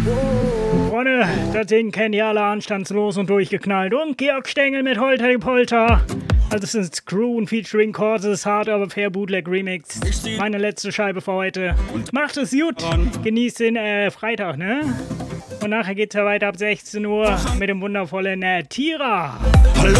Freunde, das Ding kennen ja alle anstandslos und durchgeknallt. Und Georg Stengel mit Holter die Polter. Also es ist Screw featuring Corses Hard aber Fair Bootleg Remix. Meine letzte Scheibe für heute. Macht es gut. Genießt den Freitag, ne? Und nachher geht's ja weiter ab 16 Uhr mit dem wundervollen Tira. Hallo